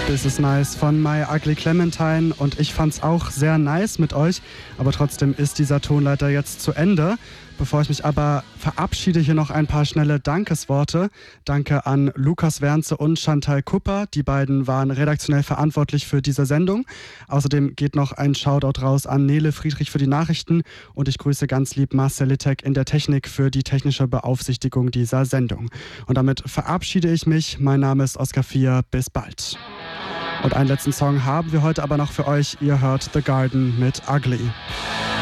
This is Nice von My Ugly Clementine und ich fand's auch sehr nice mit euch, aber trotzdem ist dieser Tonleiter jetzt zu Ende. Bevor ich mich aber verabschiede, hier noch ein paar schnelle Dankesworte. Danke an Lukas Wernze und Chantal Kupper. Die beiden waren redaktionell verantwortlich für diese Sendung. Außerdem geht noch ein Shoutout raus an Nele Friedrich für die Nachrichten und ich grüße ganz lieb Marcel Littek in der Technik für die technische Beaufsichtigung dieser Sendung. Und damit verabschiede ich mich. Mein Name ist Oskar Fier. Bis bald. Und einen letzten Song haben wir heute aber noch für euch. Ihr hört The Garden mit Ugly.